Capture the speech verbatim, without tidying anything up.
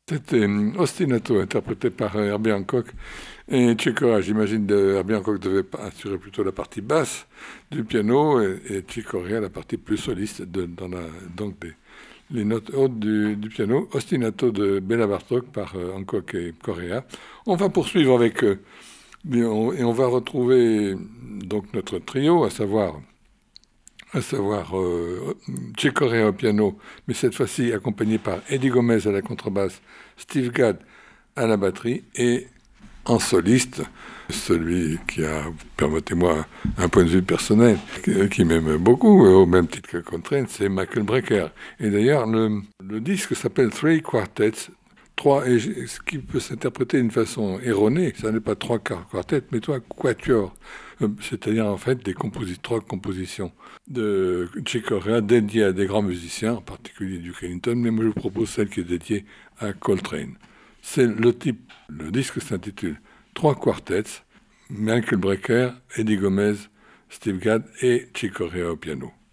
C'était hum, Ostinato, interprété par euh, Herbie Hancock et Chick Corea. J'imagine que Herbie Hancock devait assurer plutôt la partie basse du piano et, et Chick Corea la partie plus soliste de- dans la, donc des- les notes hautes du, du piano. Ostinato de Béla Bartók par euh, Hancock et Corea. On va poursuivre avec euh, et on, et on va retrouver donc notre trio, à savoir à savoir euh, Chick Corea au piano, mais cette fois-ci accompagné par Eddie Gomez à la contrebasse, Steve Gadd à la batterie et en soliste, celui qui a, permettez-moi, un point de vue personnel, qui, qui m'aime beaucoup, au même titre que Coltrane, c'est Michael Brecker. Et d'ailleurs, le, le disque s'appelle Three Quartets, trois, et ce qui peut s'interpréter d'une façon erronée, ça n'est pas trois quartets, mais trois quatuors, euh, c'est-à-dire en fait des composi trois compositions de Chick Corea dédiées à des grands musiciens, en particulier Duke Ellington, mais moi je vous propose celle qui est dédiée à Coltrane. C'est le type, le disque s'intitule Trois quartets, Michael Brecker, Eddie Gomez, Steve Gadd et Chick Corea au piano.